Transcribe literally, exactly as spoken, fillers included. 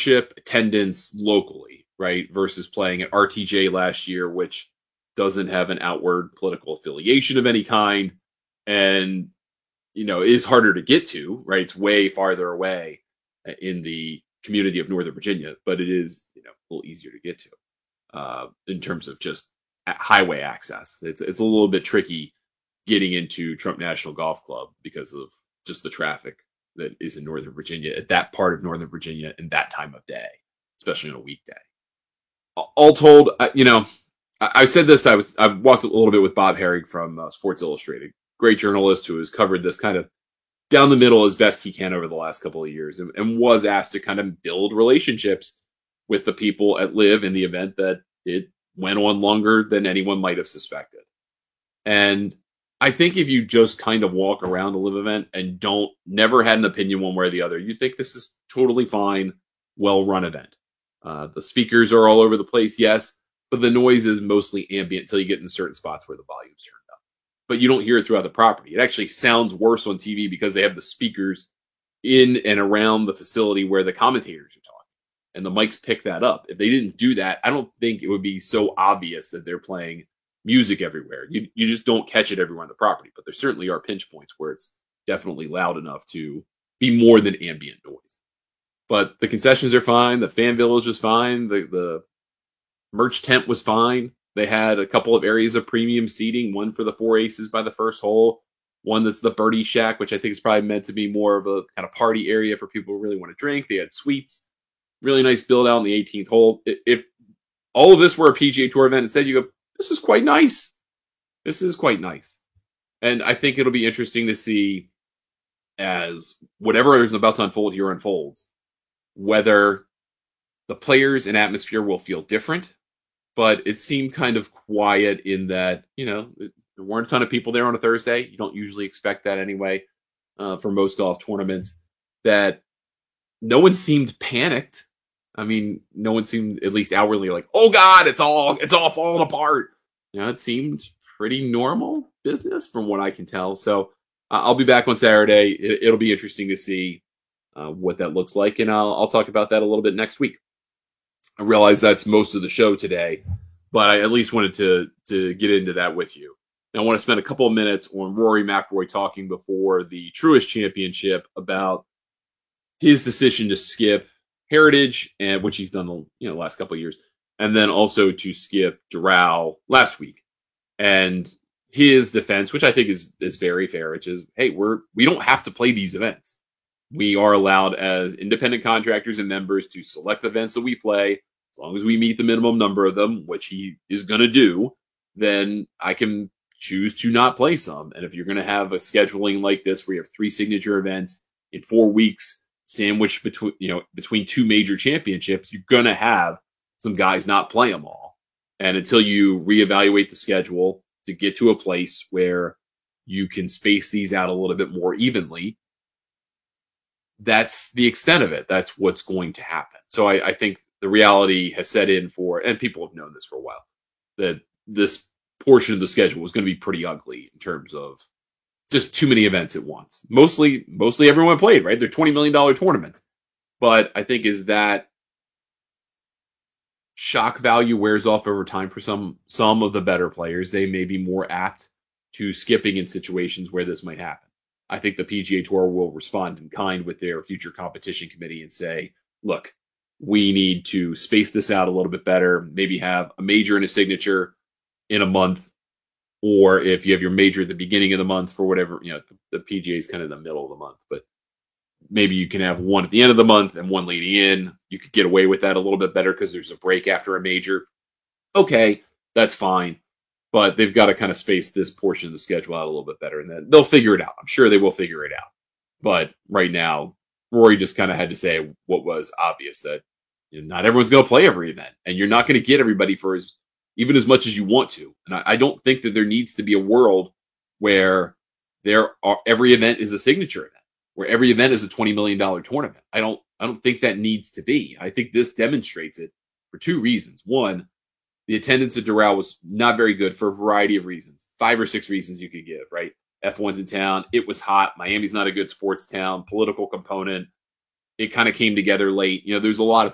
viewership, attendance locally, right? Versus playing at R T J last year, which doesn't have an outward political affiliation of any kind. And, you know, is harder to get to, right? It's way farther away in the community of Northern Virginia, but it is, you know, a little easier to get to uh, in terms of just highway access. It's, it's a little bit tricky getting into Trump National Golf Club because of just the traffic that is in Northern Virginia at that part of Northern Virginia in that time of day, especially on a weekday. All told, you know, I said this, I was, I walked a little bit with Bob Herrig from uh, Sports Illustrated, great journalist who has covered this kind of down the middle as best he can over the last couple of years and, and was asked to kind of build relationships with the people at Live in the event that it went on longer than anyone might have suspected. And I think if you just kind of walk around a Live event and don't never had an opinion one way or the other, you think this is totally fine, well-run event. Uh, the speakers are all over the place, yes, but the noise is mostly ambient until you get in certain spots where the volume's turned up. But you don't hear it throughout the property. It actually sounds worse on T V because they have the speakers in and around the facility where the commentators are talking. And the mics pick that up. If they didn't do that, I don't think it would be so obvious that they're playing music everywhere. You you just don't catch it everywhere on the property. But there certainly are pinch points where it's definitely loud enough to be more than ambient noise. But the concessions are fine. The fan village was fine. The the merch tent was fine. They had a couple of areas of premium seating, one for the four aces by the first hole, one that's the birdie shack, which I think is probably meant to be more of a kind of party area for people who really want to drink. They had suites, really nice build out on the eighteenth hole. If all of this were a P G A Tour event, instead you go, this is quite nice. This is quite nice. And I think it'll be interesting to see as whatever is about to unfold here unfolds, whether the players and atmosphere will feel different. But it seemed kind of quiet in that, you know, there weren't a ton of people there on a Thursday. You don't usually expect that anyway uh, for most golf tournaments. That no one seemed panicked. I mean, no one seemed at least outwardly like, oh God, it's all it's all falling apart. You know, it seemed pretty normal business from what I can tell. So uh, I'll be back on Saturday. It, it'll be interesting to see uh, what that looks like, and I'll I'll talk about that a little bit next week. I realize that's most of the show today, but I at least wanted to to get into that with you. And I want to spend a couple of minutes on Rory McIlroy talking before the Truist Championship about his decision to skip Heritage, and which he's done the you know last couple of years, and then also to skip Doral last week. And his defense, which I think is is very fair, which is, hey, we're we don't have to play these events. We are allowed as independent contractors and members to select the events that we play. As long as we meet the minimum number of them, which he is going to do, then I can choose to not play some. And if you're going to have a scheduling like this, where you have three signature events in four weeks, sandwiched between, you know, between two major championships, you're going to have some guys not play them all. And until you reevaluate the schedule to get to a place where you can space these out a little bit more evenly, that's the extent of it. That's what's going to happen. So I, I think the reality has set in for, and people have known this for a while, that this portion of the schedule is going to be pretty ugly in terms of just too many events at once. Mostly, mostly everyone played, right? They're twenty million dollars tournaments. But I think is that shock value wears off over time for some, some of the better players. They may be more apt to skipping in situations where this might happen. I think the P G A Tour will respond in kind with their future competition committee and say, look, we need to space this out a little bit better, maybe have a major and a signature in a month, or if you have your major at the beginning of the month for whatever, you know, the, the P G A is kind of in the middle of the month, but maybe you can have one at the end of the month and one leading in. You could get away with that a little bit better because there's a break after a major. Okay, that's fine. But they've got to kind of space this portion of the schedule out a little bit better, and then they'll figure it out. I'm sure they will figure it out. But right now, Rory just kind of had to say what was obvious, that you know, not everyone's going to play every event, and you're not going to get everybody for as even as much as you want to. And I, I don't think that there needs to be a world where there are every event is a signature event, where every event is a twenty million dollars tournament. I don't I don't think that needs to be. I think this demonstrates it for two reasons. One, the attendance at Doral was not very good for a variety of reasons. Five or six reasons you could give, right? F one's in town. It was hot. Miami's not a good sports town. Political component. It kind of came together late. You know, there's a lot of